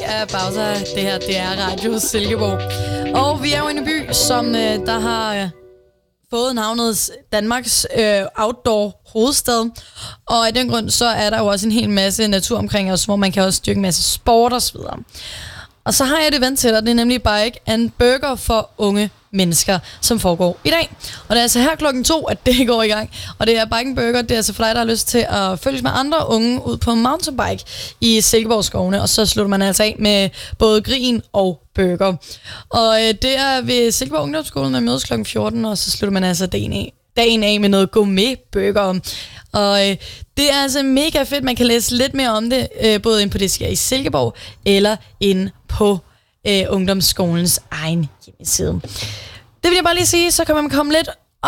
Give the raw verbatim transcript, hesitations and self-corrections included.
er Bowser. Det her, det er Radio Silkeborg. Og vi er jo i en by, som øh, der har øh, fået navnet Danmarks øh, outdoor hovedstad. Og i den grund, så er der jo også en hel masse natur omkring os, hvor man kan også dyrke en masse sport og så videre. Og så har jeg et event til dig, det er nemlig Bike and Burger for unge mennesker, som foregår i dag. Og det er altså her klokken to, at det går i gang. Og det er Bike and Burger, det er altså for dig, der har lyst til at følges med andre unge ud på mountainbike i Silkeborgskovene. Og så slutter man altså af med både grin og burger. Og øh, det er ved Silkeborg Ungdomsskole, man mødes klokken fjorten, og så slutter man altså dagen af, dagen af med noget gourmet-burger. Og øh, det er altså mega fedt. Man kan læse lidt mere om det, øh, både inde på det sker i Silkeborg, eller inde på øh, ungdomsskolens egen hjemmeside. Det vil jeg bare lige sige, så kan man komme lidt